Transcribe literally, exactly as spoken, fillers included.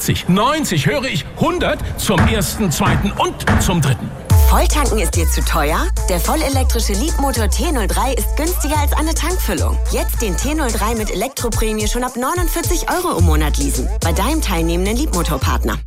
achtzig, neunzig, höre ich hundert zum ersten, zweiten und zum dritten. Volltanken ist dir zu teuer? Der vollelektrische Leapmotor T null drei ist günstiger als eine Tankfüllung. Jetzt den T null drei mit Elektroprämie schon ab neunundvierzig Euro im Monat leasen. Bei deinem teilnehmenden Leapmotor-Partner.